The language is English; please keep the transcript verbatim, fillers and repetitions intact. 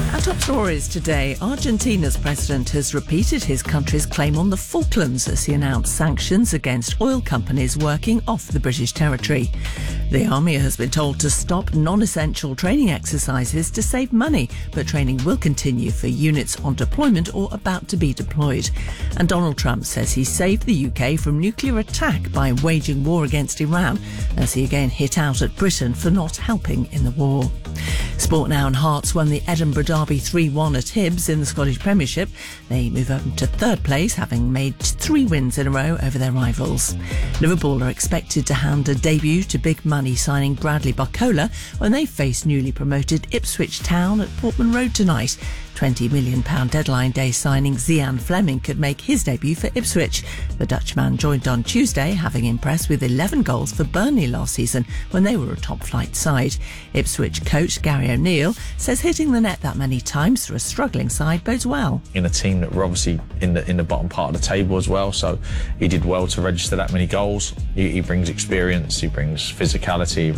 Our top stories today. Argentina's president has repeated his country's claim on the Falklands as he announced sanctions against oil companies working off the British territory. The army has been told to stop non-essential training exercises to save money, but training will continue for units on deployment or about to be deployed. And Donald Trump says he saved the U K from nuclear attack by waging war against Iran, as he again hit out at Britain for not helping in the war. Sport now, and Hearts won the Edinburgh Derby three one at Hibs in the Scottish Premiership. They move up to third place, having made three wins in a row over their rivals. Liverpool are expected to hand a debut to big money signing Bradley Barcola when they face newly promoted Ipswich Town at Portman Road tonight. twenty million pounds deadline day signing Zian Fleming could make his debut for Ipswich. The Dutchman joined on Tuesday, having impressed with eleven goals for Burnley last season when they were a top-flight side. Ipswich coach Gary O'Neill says hitting the net that many times for a struggling side bodes well. In a team that were obviously in the in the bottom part of the table as well, so he did well to register that many goals. He, he brings experience, he brings physicality.